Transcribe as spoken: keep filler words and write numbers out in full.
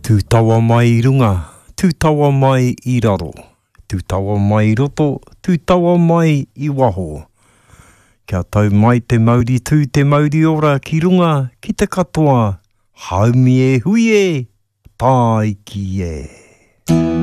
Tū tawa mai i runga, tū tawa mai i raro, tū tawa mai i roto, tū tawa mai i waho. Kia tau mai te mauri tū te mauri ora ki runga, ki te katoa, haumi e hui e, tā iki e.